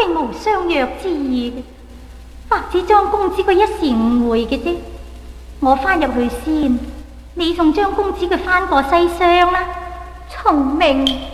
並無相約之意嘅，或者張公子佢一時誤會嘅啫。我翻入去先，你送張公子佢翻過西廂啦。聰明。